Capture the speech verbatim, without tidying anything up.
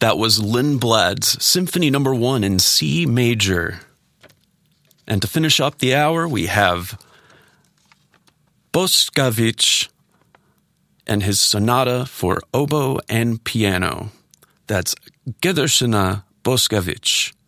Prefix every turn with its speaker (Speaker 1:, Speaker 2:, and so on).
Speaker 1: That was Lindblad's Symphony Number One in C major. And to finish up the hour, we have Bošković and his sonata for oboe and piano. That's Gedershina Bošković.